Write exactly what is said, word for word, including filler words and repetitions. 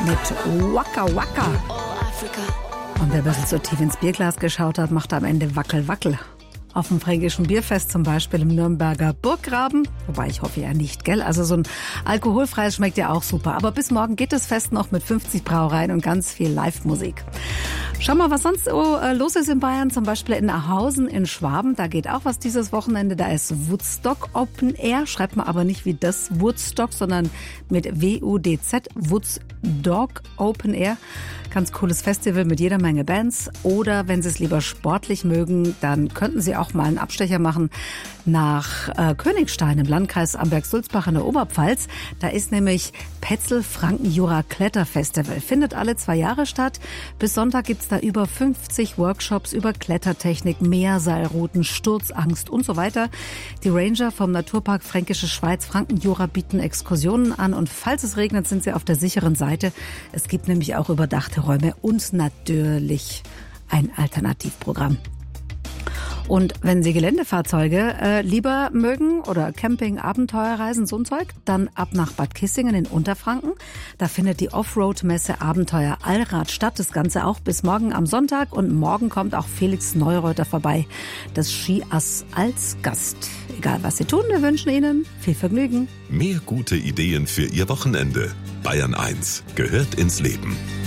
mit Waka Waka. Und wer ein bisschen so tief ins Bierglas geschaut hat, macht am Ende Wackel Wackel. Auf dem Fränkischen Bierfest zum Beispiel im Nürnberger Burggraben. Wobei ich hoffe ja nicht, gell? Also so ein alkoholfreies schmeckt ja auch super. Aber bis morgen geht das Fest noch mit fünfzig Brauereien und ganz viel Live-Musik. Schau mal, was sonst so äh, los ist in Bayern. Zum Beispiel in Ahausen in Schwaben. Da geht auch was dieses Wochenende. Da ist Woodstock Open Air. Schreibt man aber nicht wie das Woodstock, sondern mit W U D Z. Woodstock Open Air. Ganz cooles Festival mit jeder Menge Bands. Oder wenn Sie es lieber sportlich mögen, dann könnten Sie auch mal einen Abstecher machen nach äh, Königstein im Landkreis Amberg-Sulzbach in der Oberpfalz. Da ist nämlich Petzl-Franken-Jura-Kletterfestival. Findet alle zwei Jahre statt. Bis Sonntag gibt's da über fünfzig Workshops über Klettertechnik, Meerseilrouten, Sturzangst und so weiter. Die Ranger vom Naturpark Fränkische Schweiz Franken-Jura bieten Exkursionen an. Und falls es regnet, sind sie auf der sicheren Seite. Es gibt nämlich auch überdachte Räume und natürlich ein Alternativprogramm. Und wenn Sie Geländefahrzeuge äh, lieber mögen oder Camping, Abenteuerreisen, so ein Zeug, dann ab nach Bad Kissingen in Unterfranken. Da findet die Offroad-Messe Abenteuer Allrad statt. Das Ganze auch bis morgen am Sonntag. Und morgen kommt auch Felix Neureuter vorbei, das Skiass als Gast. Egal, was Sie tun, wir wünschen Ihnen viel Vergnügen. Mehr gute Ideen für Ihr Wochenende. Bayern eins gehört ins Leben.